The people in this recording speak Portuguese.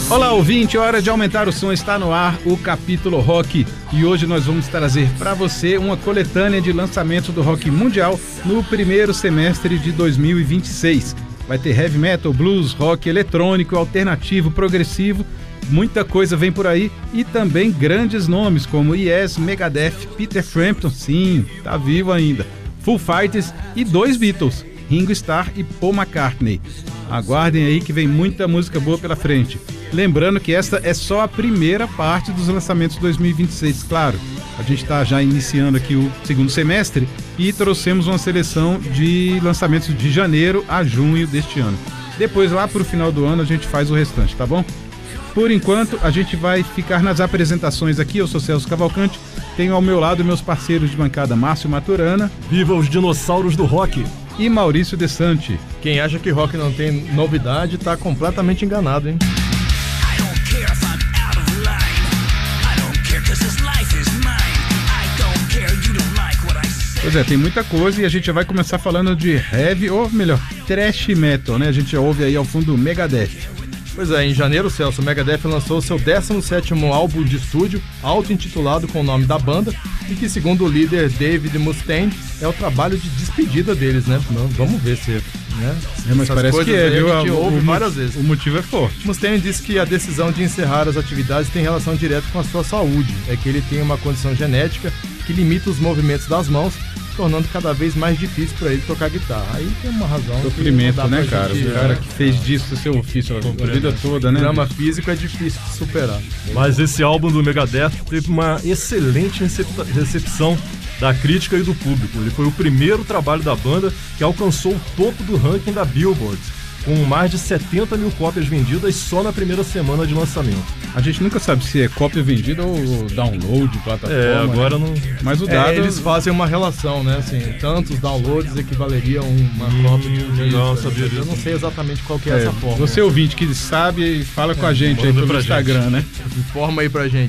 Olá, ouvinte, hora de aumentar o som, está no ar o Capítulo Rock e hoje nós vamos trazer para você uma coletânea de lançamentos do rock mundial no primeiro semestre de 2026. Vai ter heavy metal, blues, rock eletrônico, alternativo, progressivo, muita coisa vem por aí e também grandes nomes como Yes, Megadeth, Peter Frampton, sim, tá vivo ainda, Foo Fighters e 2 Beatles, Ringo Starr e Paul McCartney. Aguardem aí que vem muita música boa pela frente. Lembrando que esta é só a primeira parte dos lançamentos de 2026, claro. A gente está já iniciando aqui o segundo semestre e trouxemos uma seleção de lançamentos de janeiro a junho deste ano. Depois, lá para o final do ano, a gente faz o restante, tá bom? Por enquanto, a gente vai ficar nas apresentações aqui. Eu sou Celso Cavalcante, tenho ao meu lado meus parceiros de bancada Márcio Maturana. Viva os dinossauros do rock! E Maurício Desante. Quem acha que rock não tem novidade tá completamente enganado, hein? Pois é, tem muita coisa e a gente já vai começar falando de heavy, ou melhor, thrash metal, né? A gente ouve aí ao fundo o Megadeth. Pois é, em janeiro, Celso, o Megadeth lançou seu 17º álbum de estúdio, auto-intitulado com o nome da banda, e que, segundo o líder David Mustaine, é o trabalho de despedida deles, né? Vamos ver se... né? Mas parece que é, viu? A gente ouve várias vezes. O motivo é forte. Mustaine disse que a decisão de encerrar as atividades tem relação direta com a sua saúde. É que ele tem uma condição genética que limita os movimentos das mãos, tornando cada vez mais difícil para ele tocar guitarra. Aí tem uma razão. Sofrimento, né, cara? O cara que fez disso seu ofício a vida toda, né? O drama físico é difícil de superar. Mas esse álbum do Megadeth teve uma excelente recepção da crítica e do público. Ele foi o primeiro trabalho da banda que alcançou o topo do ranking da Billboard, com mais de 70 mil cópias vendidas só na primeira semana de lançamento. A gente nunca sabe se é cópia vendida ou download, plataforma. Agora né? não... Mas o dado... eles fazem uma relação, né? Assim, tantos downloads equivaleriam uma cópia de um disco. Não, sabia disso. Eu não sei exatamente qual que é essa forma. Você ouvinte que sabe, fala com a gente aí pelo Instagram, né? Informa aí pra gente.